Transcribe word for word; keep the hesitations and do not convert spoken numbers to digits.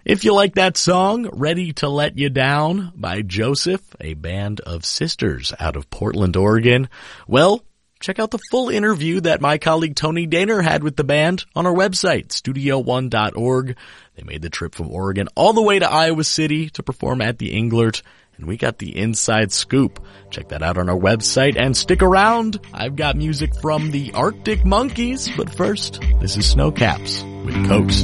If you like that song, Ready to Let You Down by Joseph, a band of sisters out of Portland, Oregon, well, check out the full interview that my colleague Tony Daner had with the band on our website, studio one dot org. They made the trip from Oregon all the way to Iowa City to perform at the Englert, and we got the inside scoop. Check that out on our website and stick around. I've got music from the Arctic Monkeys, but first, this is Snowcaps with Coast.